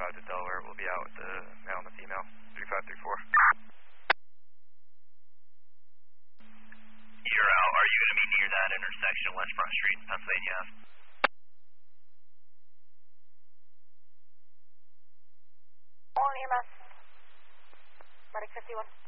35 to Delaware. We'll be out with the male and the female. 3534. You're out. Are you going to be near that intersection, West Front Street, Pennsylvania Ave? All EMS. Medic 51.